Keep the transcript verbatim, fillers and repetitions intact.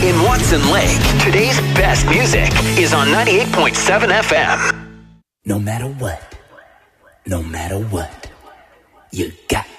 In Watson Lake, today's best music is on ninety-eight point seven F M. No matter what, no matter what, you got